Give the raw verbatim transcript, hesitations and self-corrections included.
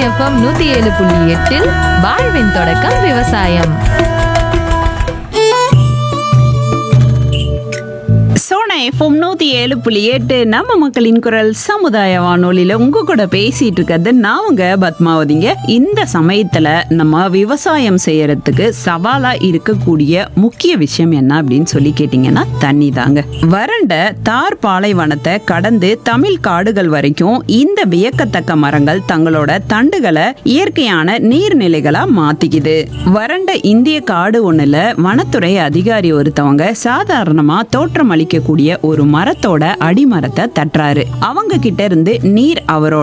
FM நூத்தி ஏழு புள்ளி எட்டில் வாழ்வின் தொடக்கம் விவசாயம். சோனா எஃப்எம் நூத்தி ஏழு புள்ளி எட்டு நம்ம மக்களின் குரல் சமுதாய வானொலியில உங்க கூட பேசிட்டு இருக்கிறது நான் உங்க பத்மாவதிங்க. இந்த சமயத்துல நம்ம விவசாயம் செய்யறதுக்கு சவாலா இருக்கக்கூடிய முக்கிய விஷயம் என்ன அப்படின்னு சொல்லி கேட்டீங்கன்னா தண்ணி தாங்க. வறண்ட தார் பாலைவனத்தை கடந்து தமிழ் காடுகள் வரைக்கும் இந்த வியக்கத்தக்க மரங்கள் தங்களோட தண்டுகளை இயற்கையான நீர்நிலைகளா மாத்திக்குது. வறண்ட இந்திய காடு ஒண்ணுல வனத்துறை அதிகாரி ஒருத்தவங்க சாதாரணமா தோற்றம் அளிக்கக்கூடிய ஒரு மரத்தோட அடிமரத்தை தட்டுறாரு. அவங்க கிட்ட இருந்து நீர் அவரோட